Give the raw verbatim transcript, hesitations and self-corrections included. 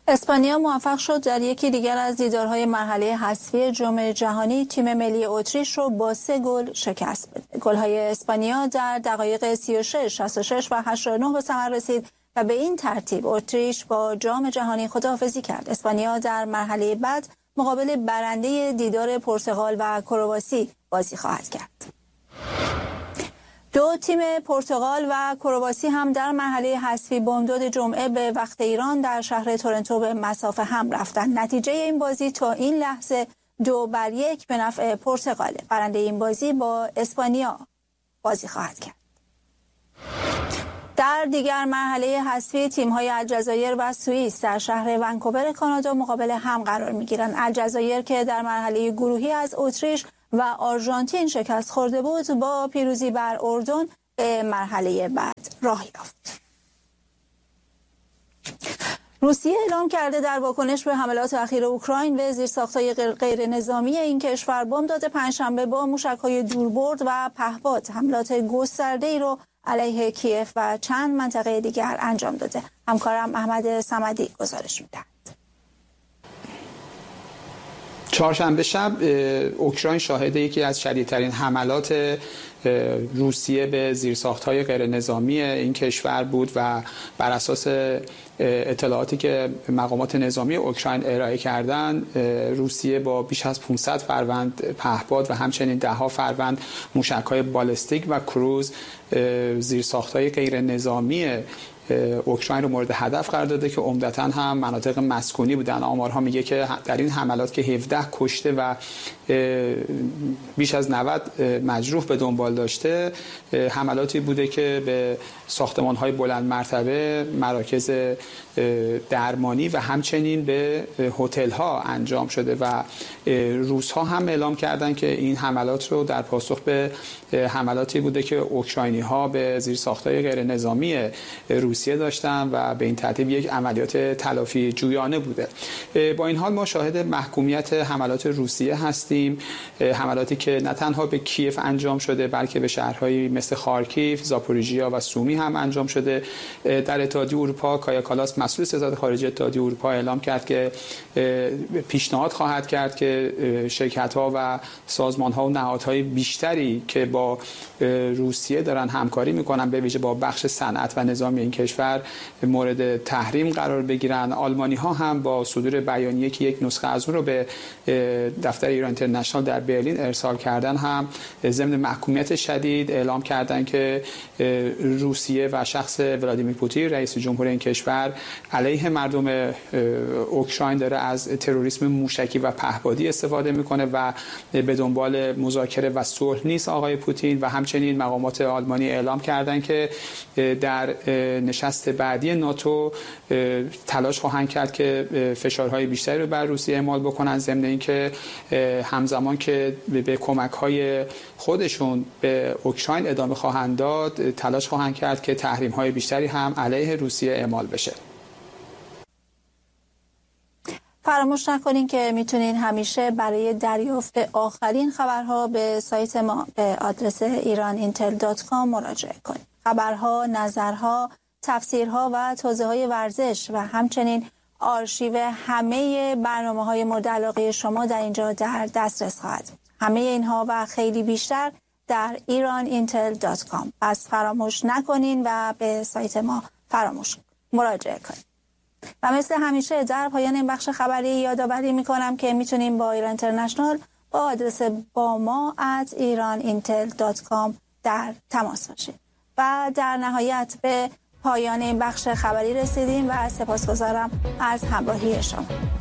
اسپانیا موفق شد در یکی دیگر از دیدارهای مرحله حذفی جام جهانی تیم ملی اتریش رو با سه گل شکست بده. گل‌های اسپانیا در دقایق سی و شش، شصت و شش و هشتاد و نه به ثمر رسید و به این ترتیب اتریش با جام جهانی خداحافظی کرد. اسپانیا در مرحله بعد مقابل برنده دیدار پرتغال و کرواسی بازی خواهد کرد. دو تیم پرتغال و کرواسی هم در مرحله حذفی بامداد جمعه به وقت ایران در شهر تورنتو به مسافه هم رفتند. نتیجه این بازی تا این لحظه دو بر یک به نفع پرتغال. برنده این بازی با اسپانیا بازی خواهد کرد. در دیگر مرحله حذفی تیم‌های الجزایر و سوئیس در شهر ونکوور کانادا مقابل هم قرار می‌گیرند. الجزایر که در مرحله گروهی از اتریش و آرژانتین شکست خورده بود، با پیروزی بر اردن به مرحله بعد راه یافت. روسیه اعلام کرده در واکنش به حملات اخیر اوکراین به زیرساخت‌های غیر نظامی این کشور بامداد پنجشنبه با موشک‌های دوربرد و پهپاد حملات گسترده‌ای رو علیه کیف و چند منطقه دیگر انجام داده. همکارم احمد صمدی گزارش می‌دهد. چهارشنبه شب اوکراین شاهد یکی از شدیدترین حملات روسیه به زیرساخت‌های غیر نظامی این کشور بود و بر اساس اطلاعاتی که مقامات نظامی اوکراین ارائه کردند، روسیه با بیش از پانصد فروند پهپاد و همچنین ده‌ها فروند موشک‌های بالستیک و کروز زیرساخت‌های غیر نظامی اوکراین رو مورد هدف قرار داده که عمدتاً هم مناطق مسکونی بودن. آمارها میگه که در این حملات که هفده کشته و بیش از نود مجروح به دنبال داشته، حملاتی بوده که به ساختمان‌های بلند مرتبه، مراکز درمانی و همچنین به هتل‌ها انجام شده و روس‌ها هم اعلام کردند که این حملات رو در پاسخ به حملاتی بوده که اوکراینی‌ها به زیرساخت‌های غیر نظامی روسیه داشتن و به این ترتیب یک عملیات تلافی جویانه بوده. با این حال ما شاهد محکومیت حملات روسیه هستیم، حملاتی که نه تنها به کیف انجام شده بلکه به شهرهایی مثل خارکیف، زاپوریژیا و سومی هم انجام شده. در اتحادیه اروپا کایا کالاس مسئول سیاست خارجی اتحادیه اروپا اعلام کرد که پیشنهاد خواهد کرد که شرکت‌ها و سازمان‌ها و نهادهای بیشتری که با روسیه دارن همکاری می‌کنن، به ویژه با بخش صنعت و نظامی این کشور، مورد تحریم قرار بگیرن. آلمانی‌ها هم با صدور بیانیه که یک نسخه از اون رو به دفتر ایران اینترنشنال در برلین ارسال کردن هم ضمن محکومیت شدید اعلام کردن که روسیه و شخص ولادیمیر پوتین رئیس جمهور این کشور علیه مردم اوکراین داره از تروریسم موشکی و پهپادی استفاده میکنه و به دنبال مذاکره و صلح نیست آقای پوتین. و همچنین مقامات آلمانی اعلام کردن که در نشست بعدی ناتو تلاش خواهند کرد که فشارهای بیشتری رو بر روسیه اعمال بکنن، ضمن اینکه همزمان که به کمک‌های خودشون به اوکراین ادامه خواهند داد، تلاش خواهند کرد که تحریم‌های بیشتری هم علیه روسیه اعمال بشه. فراموش نکنین که میتونین همیشه برای دریافت آخرین خبرها به سایت ما به آدرس ایران اینتل دات کام مراجعه کنید. خبرها، نظرها، تفسیرها و توضیح‌های ورزش و همچنین آرشیو همه برنامه‌های مورد علاقه شما در اینجا در دسترس خواهد بود. همه اینها و خیلی بیشتر در ایران اینتل دات کام. پس فراموش نکنین و به سایت ما فراموش مراجعه کنین. و مثل همیشه در پایان این بخش خبری یادآوری میکنم که میتونیم با ایران اینترنشنال با آدرس با ما ات ایران اینتل دات کام در تماس باشید. و در نهایت به پایان این بخش خبری رسیدیم و سپاسگزارم از همراهی شما.